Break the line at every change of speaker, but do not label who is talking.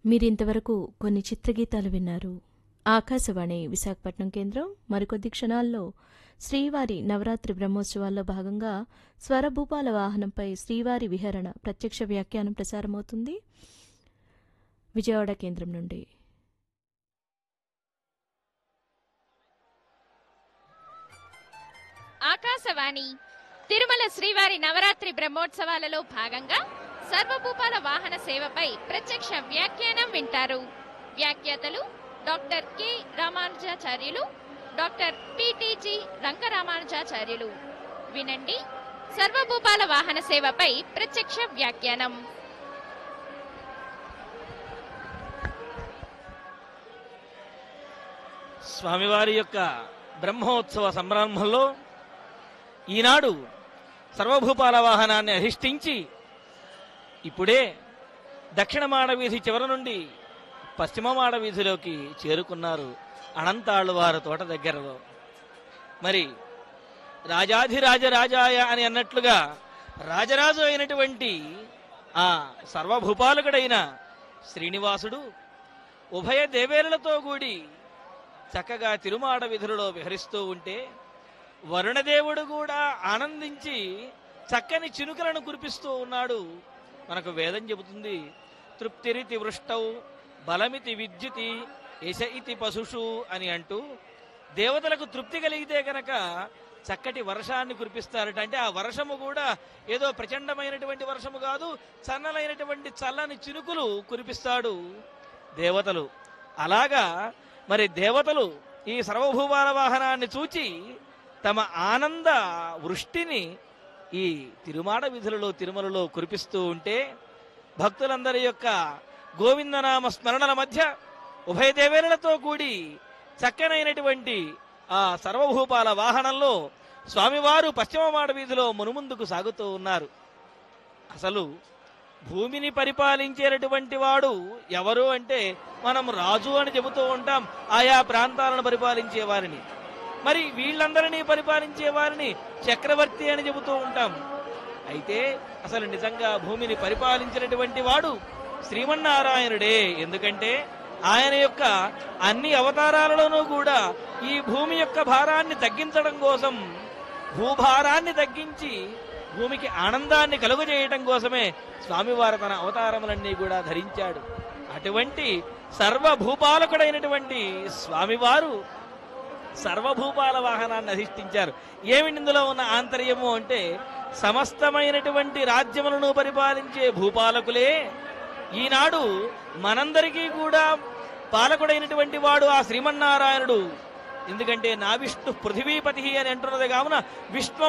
మీరింతవరకు కొన్ని చిత్రగీతాలు విన్నారు. ఆకాశవాణి విశాఖపట్నం కేంద్రం మరికొద్ది క్షణాల్లో శ్రీవారి నవరాత్రి బ్రహ్మోత్సవాల్లో భాగంగా స్వరభూపాల వాహనంపై శ్రీవారి విహరణ ప్రత్యక్ష వ్యాఖ్యానం ప్రసారమవుతుంది. విజయవాడ కేంద్రం నుండి.
ఆకాశవాణి తిరుమల శ్రీవారి నవరాత్రి బ్రహ్మోత్సవాలలో భాగంగా సర్వభూపాల వాహన సేవపై ప్రత్యక్ష వ్యాఖ్యానం వింటారు. వ్యాఖ్యాతలు డాక్టర్ కె రామానుజాచార్యులు, డాక్టర్ పిటిజి రంగరామానుజాచార్యులు. వినండి సర్వభూపాల వాహన సేవపై ప్రత్యక్ష వ్యాఖ్యానం.
స్వామివారి యొక్క బ్రహ్మోత్సవ సంరంభంలో ఈనాడు సర్వభూపాల వాహనాన్ని అధిష్ఠించి ఇప్పుడే దక్షిణ మాడవీధి చివరి నుండి పశ్చిమ మాడవీధిలోకి చేరుకున్నారు అనంతాళ్ళవారి తోట దగ్గరలో. మరి రాజాధిరాజరాజాయ అని అన్నట్లుగా రాజరాజు అయినటువంటి ఆ సర్వభూపాలకుడైన శ్రీనివాసుడు ఉభయ దేవేరులతో కూడి చక్కగా తిరుమాడ వీధులలో విహరిస్తూ ఉంటే వరుణదేవుడు కూడా ఆనందించి చక్కని చినుకలను కురిపిస్తూ ఉన్నాడు. మనకు వేదం చెబుతుంది, తృప్తిరితి వృష్టౌ బలమితి విద్యుతి యశ ఇతి పశుషు అని అంటూ దేవతలకు తృప్తి కలిగితే గనక చక్కటి వర్షాన్ని కురిపిస్తారట. అంటే ఆ వర్షము కూడా ఏదో ప్రచండమైనటువంటి వర్షము కాదు, చన్నలైనటువంటి చల్లని చినుకులు కురిపిస్తాడు దేవతలు. అలాగా మరి దేవతలు ఈ సర్వభూపాల వాహనాన్ని చూచి తమ ఆనంద వృష్టిని ఈ తిరుమాడ వీధులలో తిరుమలలో కురిపిస్తూ ఉంటే భక్తులందరి యొక్క గోవిందనామ స్మరణల మధ్య ఉభయ దేవేరులతో కూడి చక్కనైనటువంటి ఆ సర్వభూపాల వాహనంలో స్వామివారు పశ్చిమ మాడ వీధిలో మునుముందుకు సాగుతూ ఉన్నారు. అసలు భూమిని పరిపాలించేటటువంటి వాడు ఎవరు అంటే మనం రాజు అని చెబుతూ ఉంటాం ఆయా ప్రాంతాలను పరిపాలించే వారిని. మరి వీళ్ళందరినీ పరిపాలించే వారిని చక్రవర్తి అని చెబుతూ ఉంటాం. అయితే అసలు నిజంగా భూమిని పరిపాలించినటువంటి వాడు శ్రీమన్నారాయణుడే. ఎందుకంటే ఆయన యొక్క అన్ని అవతారాలలోనూ కూడా ఈ భూమి యొక్క భారాన్ని తగ్గించడం కోసం, భూభారాన్ని తగ్గించి భూమికి ఆనందాన్ని కలుగజేయటం కోసమే స్వామివారు తన అవతారములన్నీ కూడా ధరించాడు. అటువంటి సర్వభూపాలకుడైనటువంటి స్వామివారు సర్వభూపాల వాహనాన్ని అధిష్ఠించారు. ఏమిటి ఇందులో ఉన్న ఆంతర్యము అంటే సమస్తమైనటువంటి రాజ్యములను పరిపాలించే భూపాలకులే ఈనాడు మనందరికీ కూడా పాలకుడైనటువంటి వాడు ఆ శ్రీమన్నారాయణుడు. ఎందుకంటే నా విష్ణు పృథివీపతి అని అంటున్నది కావున విష్ణు